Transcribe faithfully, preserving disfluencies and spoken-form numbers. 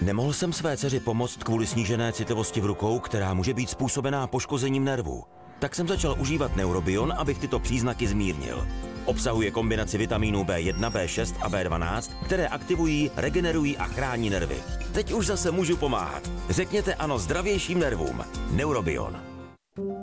Nemohl jsem své dceři pomoct kvůli snížené citlivosti v rukou, která může být způsobená poškozením nervů. Tak jsem začal užívat Neurobion, abych tyto příznaky zmírnil. Obsahuje kombinaci vitamínů B jedna, B šest a B dvanáct, které aktivují, regenerují a chrání nervy. Teď už zase můžu pomáhat. Řekněte ano zdravějším nervům. Neurobion.